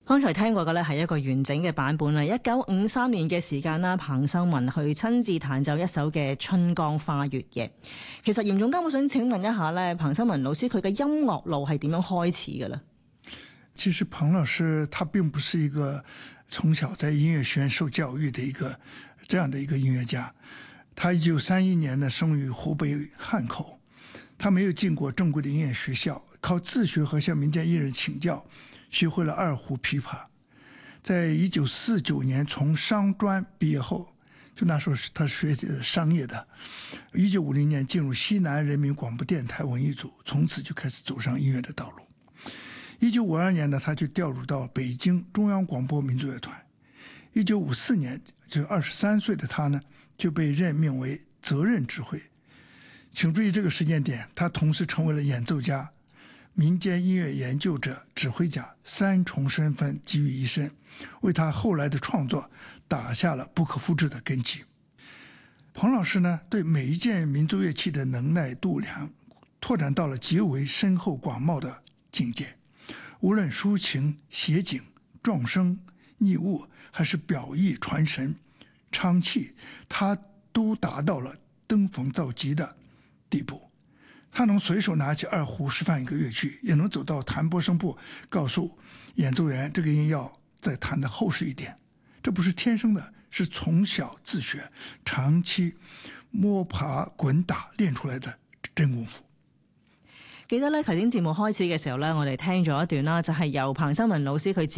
剛才聽過嘅咧係一個完整嘅版本啦。1953年嘅時間啦，彭秀文去親自彈奏一首嘅《春江花月夜》。其實嚴總監，我想請問一下咧，彭秀文老師佢嘅音樂路係點樣開始嘅呢？ 其實彭老師他並不是一個從小在音樂學院受教育的這樣的一個音樂家。他1931年呢生於湖北漢口，他沒有進過正規的音樂學校，靠自學和向民間藝人請教，學會了二胡琵琶。在1949年從商專畢業後，就那時候他是學商業的。1950年進入西南人民廣播電台文藝組，從此就開始走上音樂的道路。1952年呢，他就調入到北京中央廣播民族樂團。1954年，就23歲的他呢，就被任命為責任指揮。請注意這個時間點，他同時成為了演奏家、民間音樂研究者、指揮家，三重身份集於一身，為他後來的創作打下了不可複製的根基。彭老師呢，對每一件民族樂器的能耐度量拓展到了極為深厚廣袤的境界。無論抒情、寫景、狀聲、擬物，還是表意傳神、唱氣，他都達到了登峰造極的地步。他能隨手拿起二胡示範一個樂曲，也能走到彈撥聲部告訴演奏員這個音要再彈得厚實一點。這不是天生的，是從小自學、長期摸爬滾打練出來的真功夫。 記得咧，頭先節目開始嘅時候咧，我哋聽咗一段啦，就係由彭秀文老師佢自